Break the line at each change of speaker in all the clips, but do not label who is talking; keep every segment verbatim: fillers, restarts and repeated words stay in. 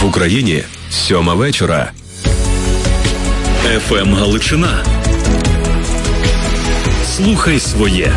Україні сьома вечора. еф ем Галичина. Слухай своє.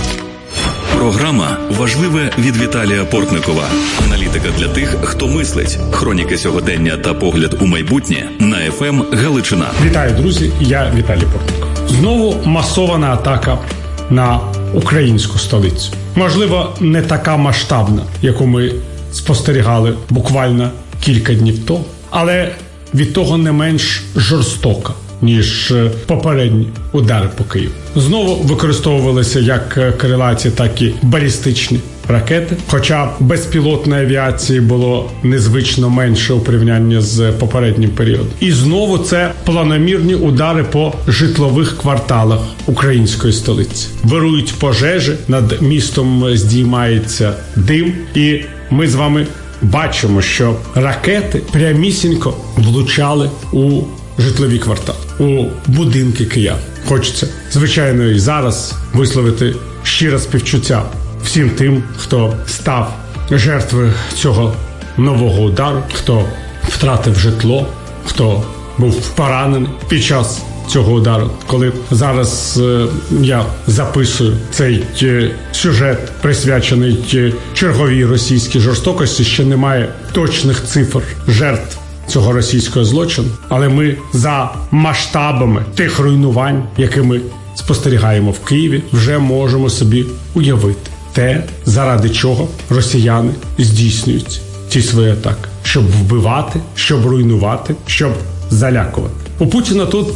Програма «Важливе» від Віталія Портникова. Аналітика для тих, хто мислить. Хроніки сьогодення та погляд у майбутнє на еф ем Галичина.
Вітаю, друзі, я Віталій Портников. Знову масована атака на українську столицю. Можливо, не така масштабна, яку ми спостерігали буквально кілька днів тому, але від того не менш жорстока, ніж попередні удари по Києву. Знову використовувалися як крилаті, так і балістичні ракети, хоча безпілотної авіації було незвично менше у порівнянні з попереднім періодом. І знову це планомірні удари по житлових кварталах української столиці. Вирують пожежі, над містом здіймається дим, і ми з вами бачимо, що ракети прямісінько влучали у житлові квартали, у будинки киян. Хочеться, звичайно, і зараз висловити щире співчуття всім тим, хто став жертвою цього нового удару, хто втратив житло, хто був поранений під час цього удару. Коли зараз е, я записую цей е, сюжет, присвячений е, черговій російській жорстокості, ще немає точних цифр жертв цього російського злочину, але ми за масштабами тих руйнувань, які ми спостерігаємо в Києві, вже можемо собі уявити те, заради чого росіяни здійснюють ці свої атаки. Щоб вбивати, щоб руйнувати, щоб залякувати. У Путіна тут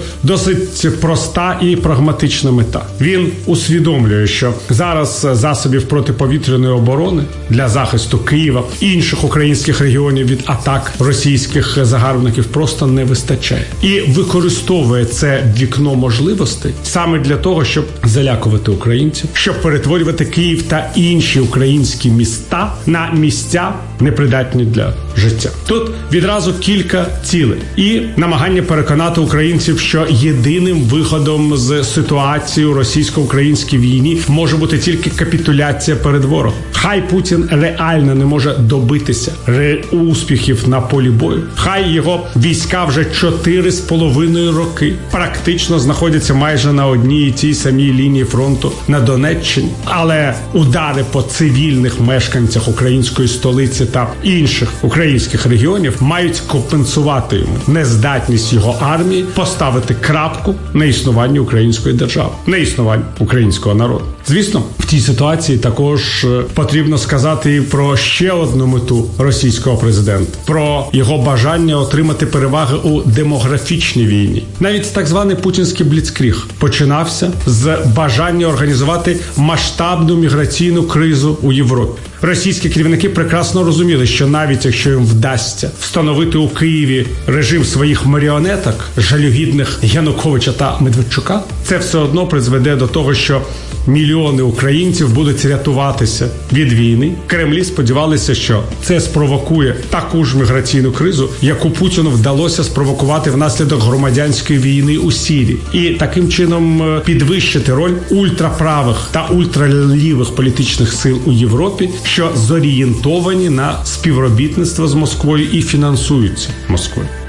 досить проста і прагматична мета. Він усвідомлює, що зараз засобів протиповітряної оборони для захисту Києва і інших українських регіонів від атак російських загарбників просто не вистачає. І використовує це вікно можливостей саме для того, щоб залякувати українців, щоб перетворювати Київ та інші українські міста на місця, непридатні для життя. Тут відразу кілька цілей і намагання переконати українців, що єдиним виходом з ситуації у російсько-українській війні може бути тільки капітуляція перед ворогом. Хай Путін реально не може добитися успіхів на полі бою. Хай його війська вже чотири з половиною роки практично знаходяться майже на одній і тій самій лінії фронту на Донеччині. Але удари по цивільних мешканцях української столиці та інших українських регіонів мають компенсувати йому нездатність його армії поставити крапку на існуванні української держави, на існуванні українського народу. Звісно, в цій ситуації також потрібно сказати і про ще одну мету російського президента, про його бажання отримати переваги у демографічній війні. Навіть так званий путінський бліцкріг починався з бажання організувати масштабну міграційну кризу у Європі. Російські керівники прекрасно розуміли, що навіть якщо їм вдасться встановити у Києві режим своїх маріонеток, жалюгідних Януковича та Медведчука, це все одно призведе до того, що мільйони українців будуть рятуватися від війни. Кремлі сподівалися, що це спровокує таку ж міграційну кризу, яку Путіну вдалося спровокувати внаслідок громадянської війни у Сирії. І таким чином підвищити роль ультраправих та ультралівих політичних сил у Європі, що зорієнтовані на співробітництво з Москвою і фінансуються Москвою.